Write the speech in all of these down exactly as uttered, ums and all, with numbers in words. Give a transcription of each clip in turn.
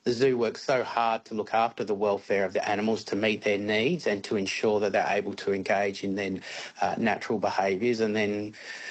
the zoo works so hard to look after the welfare of the animals, to meet their needs and to ensure that they're able to engage in their uh, natural behaviours. And then,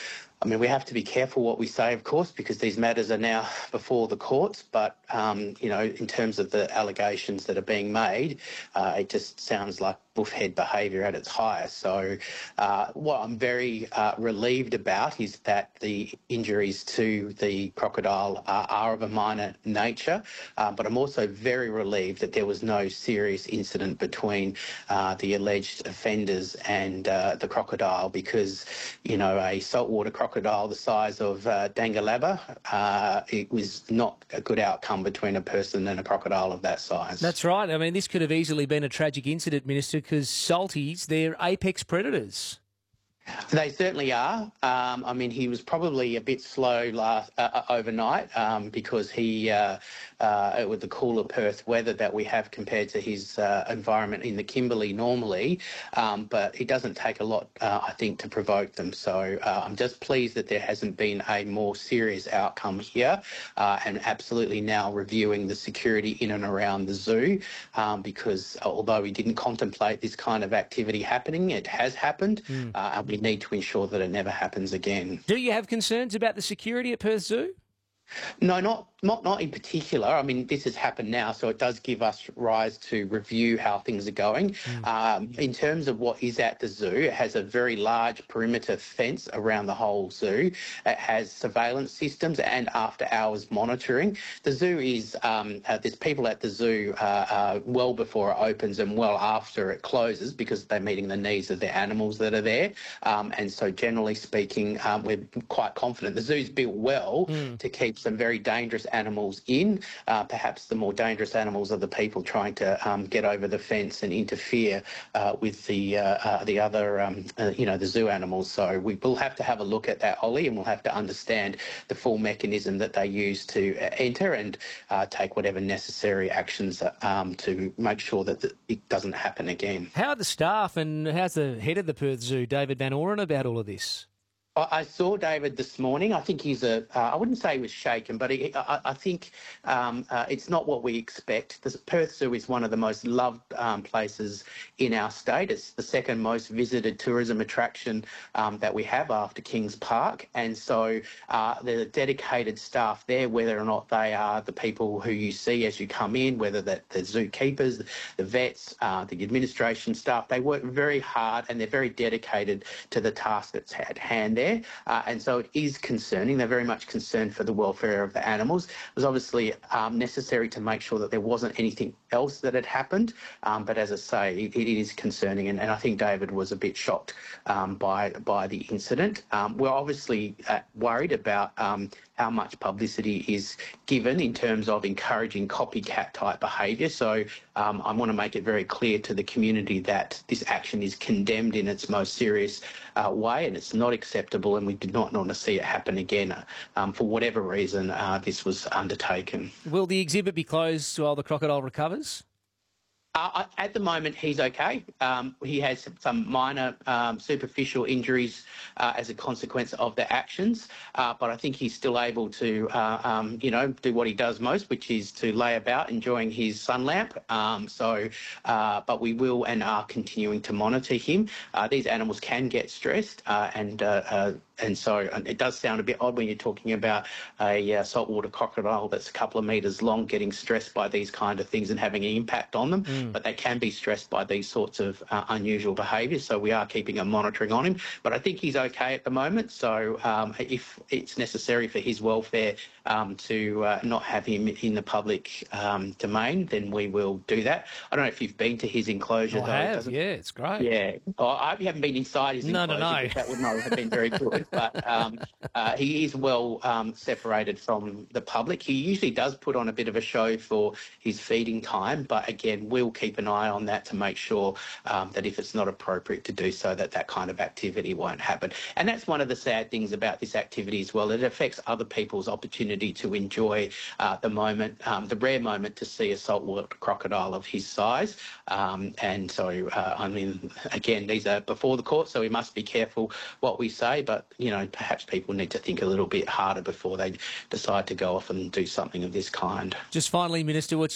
I mean, we have to be careful what we say, of course, because these matters are now before the courts. But, um, you know, in terms of the allegations that are being made, uh, it just sounds like buffhead behaviour at its highest. So uh, what I'm very uh, relieved about is that the injuries to the crocodile are, are of a minor nature, uh, but I'm also very relieved that there was no serious incident between uh, the alleged offenders and uh, the crocodile, because, you know, a saltwater crocodile the size of uh, Dangalaba, uh, it was not a good outcome between a person and a crocodile of that size. That's right. I mean, this could have easily been a tragic incident, Minister, because salties, they're apex predators. They certainly are. Um, I mean, he was probably a bit slow last uh, overnight um, because he, uh, uh, with the cooler Perth weather that we have compared to his uh, environment in the Kimberley normally, um, but it doesn't take a lot, uh, I think, to provoke them. So uh, I'm just pleased that there hasn't been a more serious outcome here, uh, and absolutely now reviewing the security in and around the zoo, um, because although we didn't contemplate this kind of activity happening, it has happened. Mm. Uh, and we need to ensure that it never happens again. Do you have concerns about the security at Perth Zoo? No, not not not in particular. I mean, this has happened now, so it does give us rise to review how things are going. Mm. Um, in terms of what is at the zoo, it has a very large perimeter fence around the whole zoo. It has surveillance systems and after-hours monitoring. The zoo is, um, uh, there's people at the zoo uh, uh, well before it opens and well after it closes, because they're meeting the needs of the animals that are there. Um, and so generally speaking, um, we're quite confident. The zoo's built well mm. to keep some very dangerous animals in. Uh, perhaps the more dangerous animals are the people trying to um, get over the fence and interfere uh, with the uh, uh, the other, um, uh, you know, the zoo animals. So we will have to have a look at that, Ollie, and we'll have to understand the full mechanism that they use to enter and uh, take whatever necessary actions um, to make sure that it doesn't happen again. How are the staff and how's the head of the Perth Zoo, David Van Oren, about all of this? I saw David this morning. I think he's a, uh, I wouldn't say he was shaken, but he, I, I think um, uh, it's not what we expect. The Perth Zoo is one of the most loved um, places in our state. It's the second most visited tourism attraction um, that we have after Kings Park. And so uh, the dedicated staff there, whether or not they are the people who you see as you come in, whether that the zookeepers, the vets, uh, the administration staff, they work very hard and they're very dedicated to the task that's at hand there. Uh, and so it is concerning. They're very much concerned for the welfare of the animals. It was obviously um, necessary to make sure that there wasn't anything else that had happened. Um, but as I say, it, it is concerning. And, and I think David was a bit shocked um, by, by the incident. Um, we're obviously uh, worried about um, how much publicity is given in terms of encouraging copycat type behaviour. So um, I want to make it very clear to the community that this action is condemned in its most serious uh, way, and it's not acceptable, and we did not want to see it happen again. Um, for whatever reason, uh, this was undertaken. Will the exhibit be closed while the crocodile recovers? Uh, at the moment, he's okay. Um, he has some minor um, superficial injuries uh, as a consequence of the actions, uh, but I think he's still able to, uh, um, you know, do what he does most, which is to lay about enjoying his sun lamp. Um, so, uh, but we will and are continuing to monitor him. Uh, these animals can get stressed, uh, and uh, uh, and so it does sound a bit odd when you're talking about a uh, saltwater crocodile that's a couple of metres long getting stressed by these kind of things and having an impact on them. Mm. But they can be stressed by these sorts of uh, unusual behaviours. So we are keeping a monitoring on him. But I think he's okay at the moment. So um, if it's necessary for his welfare um, to uh, not have him in the public um, domain, then we will do that. I don't know if you've been to his enclosure. I though. have, yeah, it's great. Yeah. Oh, I haven't been inside his no, enclosure. No, no, no. That would not have been very good. But um, uh, he is well um, separated from the public. He usually does put on a bit of a show for his feeding time, but again, we'll keep an eye on that to make sure um, that if it's not appropriate to do so, that that kind of activity won't happen. And that's one of the sad things about this activity as well. It affects other people's opportunity to enjoy uh, the moment, um, the rare moment to see a saltwater crocodile of his size. Um, and so, uh, I mean, again, these are before the court, so we must be careful what we say, but, you know, perhaps people need to think a little bit harder before they decide to go off and do something of this kind. Just finally, Minister, what's